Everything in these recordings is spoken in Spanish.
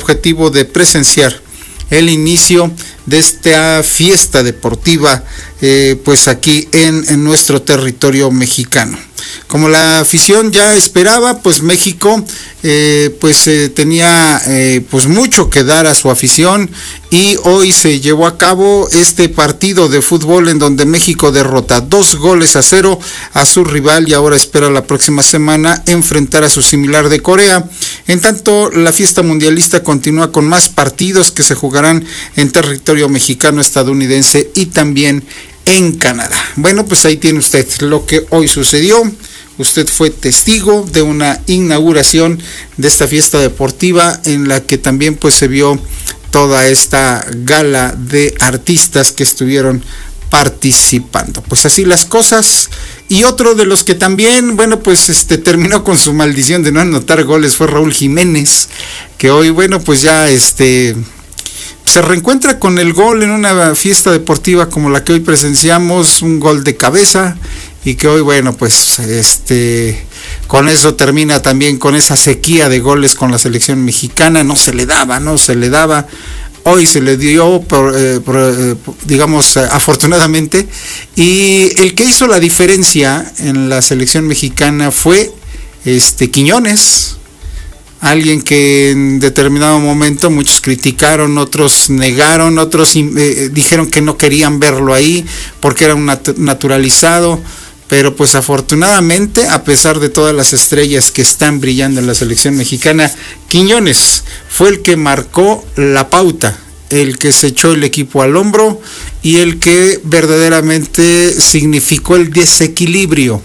objetivo de presenciar el inicio de esta fiesta deportiva pues aquí en nuestro territorio mexicano. Como la afición ya esperaba, pues México tenía pues mucho que dar a su afición, y hoy se llevó a cabo este partido de fútbol en donde México derrota 2-0 a su rival, y ahora espera la próxima semana enfrentar a su similar de Corea. En tanto, la fiesta mundialista continúa con más partidos que se jugarán en territorio mexicano, estadounidense y también en Canadá. Bueno, pues ahí tiene usted lo que hoy sucedió. Usted fue testigo de una inauguración de esta fiesta deportiva en la que también pues se vio toda esta gala de artistas que estuvieron participando. Pues así las cosas. Y otro de los que también, bueno, pues terminó con su maldición de no anotar goles fue Raúl Jiménez, que hoy, bueno, pues ya se reencuentra con el gol en una fiesta deportiva como la que hoy presenciamos, un gol de cabeza, y que hoy, bueno, pues con eso termina también con esa sequía de goles con la selección mexicana. No se le daba, hoy se le dio, digamos, afortunadamente, y el que hizo la diferencia en la selección mexicana fue Quiñones, alguien que en determinado momento muchos criticaron, otros negaron, otros dijeron que no querían verlo ahí porque era un naturalizado. Pero pues afortunadamente, a pesar de todas las estrellas que están brillando en la selección mexicana, Quiñones fue el que marcó la pauta, el que se echó el equipo al hombro y el que verdaderamente significó el desequilibrio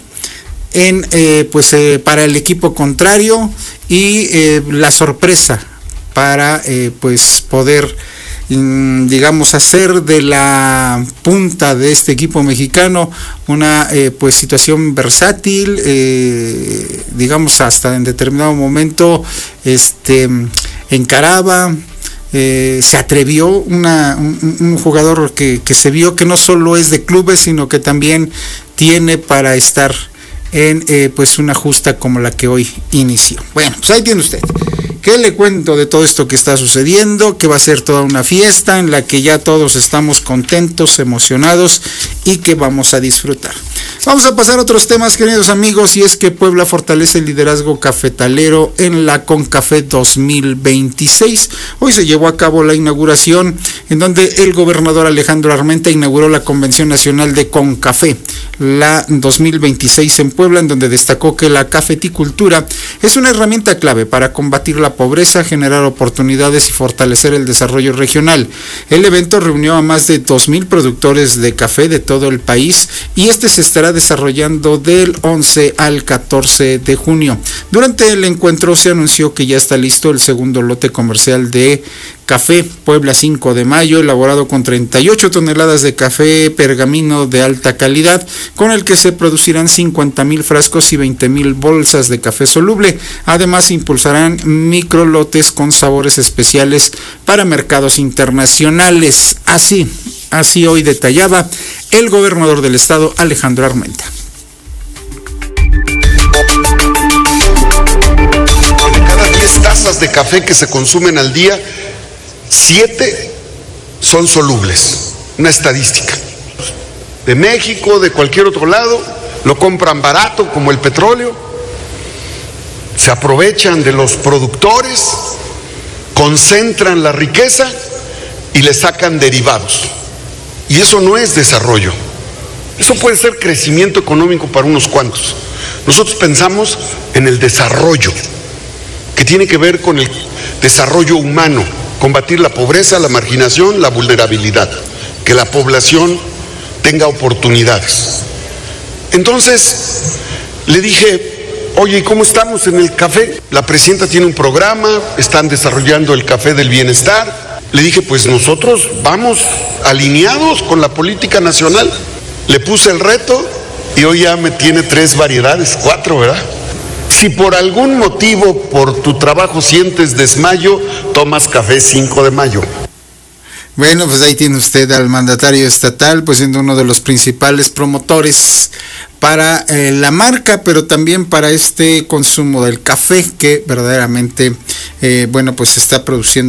para el equipo contrario, y la sorpresa para pues poder, digamos, hacer de la punta de este equipo mexicano una pues situación versátil, digamos, hasta en determinado momento encaraba, se atrevió, un jugador que se vio que no solo es de clubes, sino que también tiene para estar en pues una justa como la que hoy inició. Bueno, pues ahí tiene usted. ¿Qué le cuento de todo esto que está sucediendo? Que va a ser toda una fiesta en la que ya todos estamos contentos, emocionados, y que vamos a disfrutar. Vamos a pasar a otros temas, queridos amigos, y es que Puebla fortalece el liderazgo cafetalero en la CONCAFE 2026. Hoy se llevó a cabo la inauguración, en donde el gobernador Alejandro Armenta inauguró la Convención Nacional de CONCAFE, la 2026 en Puebla, en donde destacó que la cafeticultura es una herramienta clave para combatir la pobreza, generar oportunidades y fortalecer el desarrollo regional. El evento reunió a más de 2,000 productores de café de todo el país, y se estará desarrollando del 11 al 14 de junio. Durante el encuentro se anunció que ya está listo el segundo lote comercial de café Puebla 5 de mayo, elaborado con 38 toneladas de café pergamino de alta calidad, con el que se producirán 50,000 frascos y 20,000 bolsas de café soluble. Además, impulsarán microlotes con sabores especiales para mercados internacionales. Así hoy detallaba el gobernador del estado, Alejandro Armenta. De cada 10 tazas de café que se consumen al día, 7 son solubles. Una estadística. De México, de cualquier otro lado, lo compran barato como el petróleo, se aprovechan de los productores, concentran la riqueza y le sacan derivados. Y eso no es desarrollo. Eso puede ser crecimiento económico para unos cuantos. Nosotros pensamos en el desarrollo, que tiene que ver con el desarrollo humano, combatir la pobreza, la marginación, la vulnerabilidad, que la población tenga oportunidades. Entonces, le dije, oye, ¿y cómo estamos en el café? La presidenta tiene un programa, están desarrollando el café del bienestar. Le dije, pues nosotros vamos alineados con la política nacional. Le puse el reto y hoy ya me tiene 3 variedades, 4, ¿verdad? Si por algún motivo, por tu trabajo sientes desmayo, tomas café 5 de mayo. Bueno, pues ahí tiene usted al mandatario estatal, pues siendo uno de los principales promotores para la marca, pero también para este consumo del café que verdaderamente, bueno, pues se está produciendo